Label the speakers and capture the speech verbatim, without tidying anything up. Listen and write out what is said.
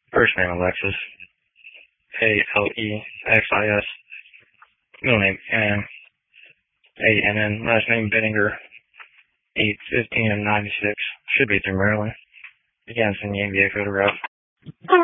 Speaker 1: First name Alexis. A L E X I S. Middle name Ann. A N N. Last name Benninger. eight fifteen of ninety-six. Should be through Maryland. Again, send you a photograph.